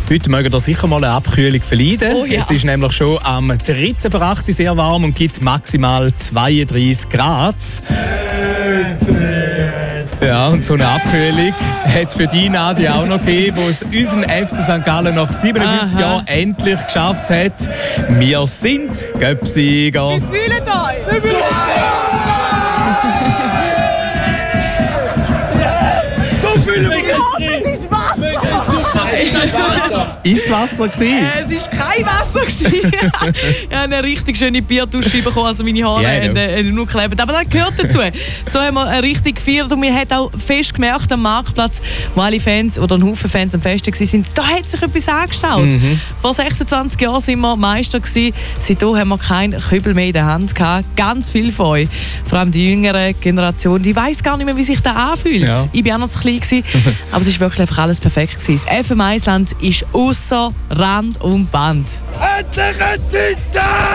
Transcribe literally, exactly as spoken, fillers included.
Heute mögen wir sicher mal eine Abkühlung verleiden. Oh ja. Es ist nämlich schon am dreizehn vor acht sehr warm und gibt maximal zweiunddreißig Grad. Ja, und so eine Abkühlung hat es für die Nadia auch noch gegeben, wo es unseren F C Sankt Gallen nach siebenundfünfzig Aha. Jahren endlich geschafft hat. Wir sind Göpsieger. Wie fühlt ihr euch? So fühlen wir Es ist Wasser! Ist das Wasser gewesen? Äh, es war kein Wasser. gewesen. Ich habe eine richtig schöne Bierdusche bekommen, also meine Haare Ja, ja. haben, äh, nur geklebt. Aber das gehört dazu. So haben wir äh, richtig gefeiert und wir haben auch fest gemerkt am Marktplatz, wo alle Fans oder ein Haufen Fans am Festen waren, da hat sich etwas angestaut. Mhm. Vor sechsundzwanzig Jahren waren wir Meister gewesen. Seitdem haben wir keinen Kübel mehr in der Hand gehabt. Ganz viel von euch, vor allem die jüngere Generation, die weiss gar nicht mehr, wie sich das anfühlt. Ja. Ich war auch noch zu klein gewesen, aber es war wirklich einfach alles perfekt gewesen. Das F M Island ist ausser Rand und Band. Endlich ein Titel!